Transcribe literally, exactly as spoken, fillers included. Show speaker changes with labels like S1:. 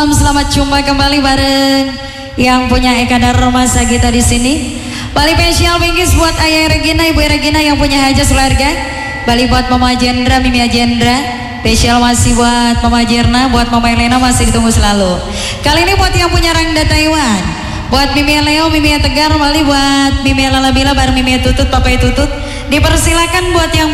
S1: salam, selamat jumpa kembali bareng yang punya Eka Darmasa kita di sini. Bali spesial bingkis buat Ayah Regina, Ibu Regina yang punya hajat keluarga. Bali buat Mama Jendra, Mimi Jendra. Spesial masih buat Mama Jerna, buat Mama Elena masih ditunggu selalu. Kali ini buat yang punya Rangda Taiwan, buat Mimi Leo, Mimi Tegar, Bali buat Mimi Lalabila, bareng Mimi Tutut, Papa Tutut. Dipersilakan buat yang